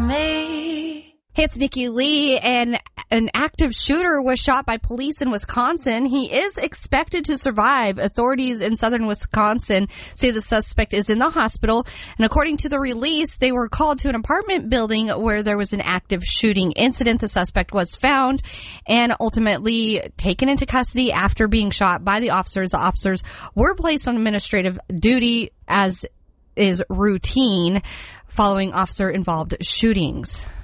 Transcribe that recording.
me. Hey, it's Nikki Lee, and an active shooter was shot by police in Wisconsin. He is expected to survive. Authorities in southern Wisconsin say the suspect is in the hospital, and according to the release, they were called to an apartment building where there was an active shooting incident. The suspect was found and ultimately taken into custody after being shot by the officers. The officers were placed on administrative duty, as is routine following officer-involved shootings.